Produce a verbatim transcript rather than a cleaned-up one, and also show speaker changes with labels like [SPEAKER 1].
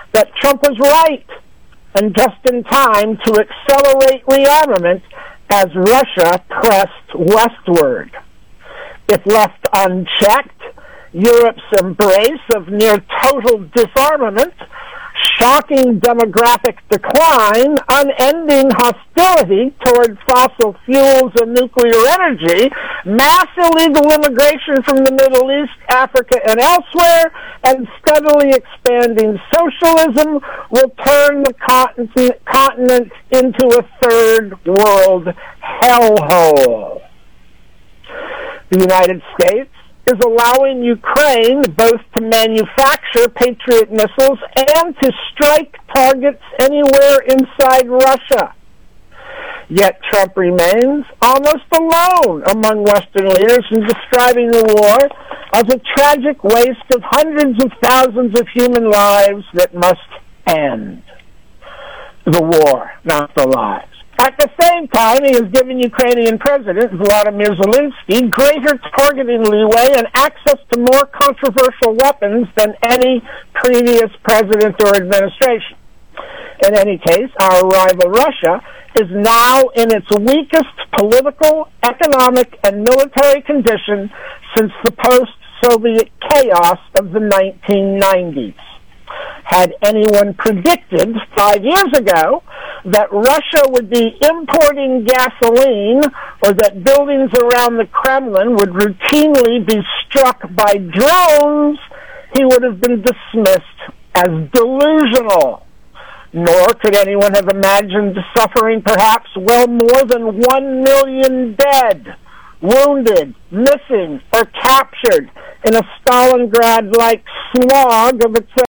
[SPEAKER 1] that Trump was right and just in time to accelerate rearmament as Russia pressed westward. If left unchecked, Europe's embrace of near total disarmament, shocking demographic decline, unending hostility toward fossil fuels and nuclear energy, mass illegal immigration from the Middle East, Africa, and elsewhere, and steadily expanding socialism will turn the continent, continent into a third world hellhole. The United States is allowing Ukraine both to manufacture Patriot missiles and to strike targets anywhere inside Russia. Yet Trump remains almost alone among Western leaders in describing the war as a tragic waste of hundreds of thousands of human lives that must end. The war, not the lives. At the same time, he has given Ukrainian President Vladimir Zelensky greater targeting leeway and access to more controversial weapons than any previous president or administration. In any case, our rival Russia is now in its weakest political, economic, and military condition since the post-Soviet chaos of the nineteen nineties. Had anyone predicted five years ago that Russia would be importing gasoline or that buildings around the Kremlin would routinely be struck by drones, he would have been dismissed as delusional. Nor could anyone have imagined suffering perhaps well more than one million dead, wounded, missing, or captured in a Stalingrad-like slog of its